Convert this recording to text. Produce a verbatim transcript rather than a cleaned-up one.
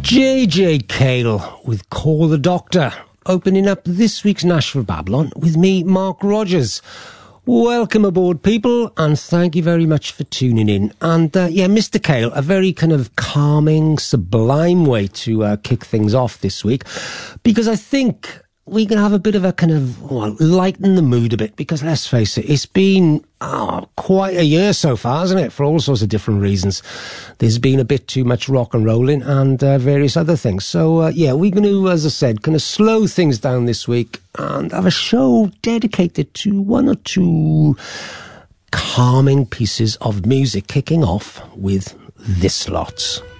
J J Cale with Call the Doctor, opening up this week's Nashville Babylon with me, Mark Rogers. Welcome aboard, people, and thank you very much for tuning in. And, uh, yeah, Mister Cale, a very kind of calming, sublime way to uh, kick things off this week, because I think we can have a bit of a kind of, well, lighten the mood a bit, because let's face it, it's been oh, quite a year so far, hasn't it, for all sorts of different reasons. There's been a bit too much rock and rolling and uh, various other things. So, uh, yeah, we're going to, as I said, kind of slow things down this week and have a show dedicated to one or two calming pieces of music, kicking off with this lot.